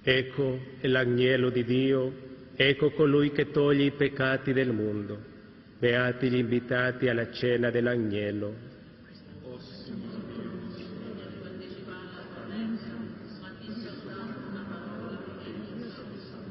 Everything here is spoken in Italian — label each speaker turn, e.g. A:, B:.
A: Ecco l'agnello di Dio, ecco colui che toglie i peccati del mondo. Beati gli invitati alla cena dell'agnello.